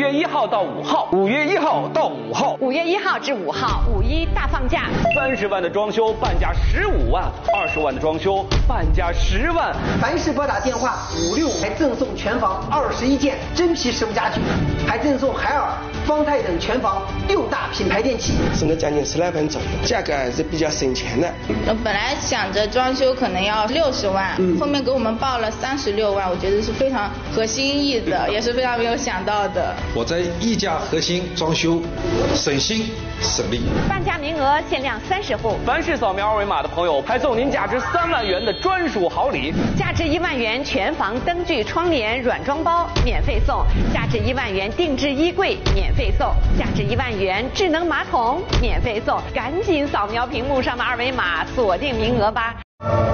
月1号到5号，5月1号到5号 ，5月1号至5号，5·1大放价。 30万的装修半价15万，20万的装修半价10万。 凡是拨打电话565，还赠送全房21件真皮实木家具，还赠送海尔、方太等全房6大品牌电器， 省了将近10来万左右，价格还是比较省钱的。 我本来想着装修可能要60万，后面给我们报了36万，我觉得是非常合心意的，也是非常没有想到的。 我在溢价核心装修，省心省力。 半价名额限量30户， 凡是扫描2维码的朋友，还送您价值3万元的专属好礼， 价值1万元全房灯具、窗帘软装包免费送，价值1万元定制衣柜免费送，价值1万元智能马桶免费送。赶紧扫描屏幕上的2维码，锁定名额吧。